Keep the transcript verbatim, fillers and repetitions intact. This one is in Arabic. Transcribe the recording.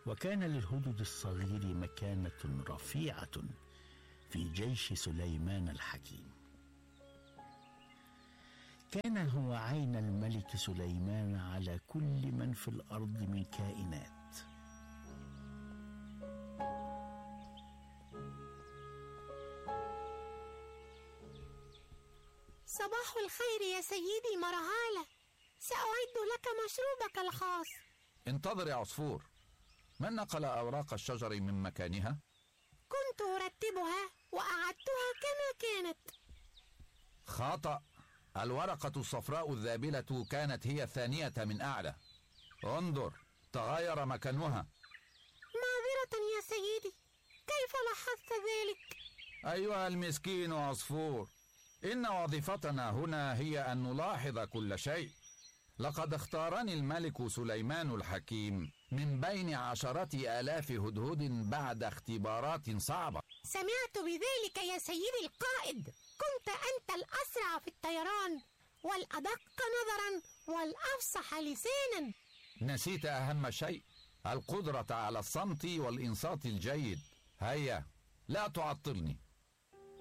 وكان للهدهد الصغير مكانة رفيعة في جيش سليمان الحكيم. كان هو عين الملك سليمان على كل من في الأرض من كائنات. صباح الخير يا سيدي مرهالة، سأعد لك مشروبك الخاص. انتظر يا عصفور، من نقل أوراق الشجر من مكانها؟ كنت أرتبها وأعدتها كما كانت. خطأ، الورقة الصفراء الذابلة كانت هي الثانية من أعلى. انظر، تغير مكانها. معذرة يا سيدي، كيف لاحظت ذلك؟ أيها المسكين عصفور، إن وظيفتنا هنا هي أن نلاحظ كل شيء. لقد اختارني الملك سليمان الحكيم من بين عشرة آلاف هدهد بعد اختبارات صعبة. سمعت بذلك يا سيدي القائد، كنت أنت الأسرع في الطيران والأدق نظرا والأفصح لسانا. نسيت أهم شيء، القدرة على الصمت والإنصات الجيد. هيا لا تعطلني.